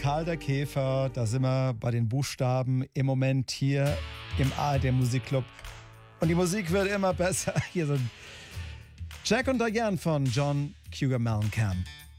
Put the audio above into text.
Karl der Käfer, da sind wir bei den Buchstaben im Moment hier im ARD Musikclub. Und die Musik wird immer besser. Hier sind Jack und Diane von John Cougar Mellencamp.